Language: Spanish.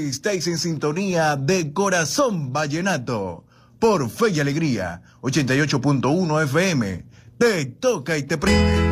estáis en sintonía de Corazón Vallenato por Fe y Alegría, 88.1 FM. Te toca y te prende.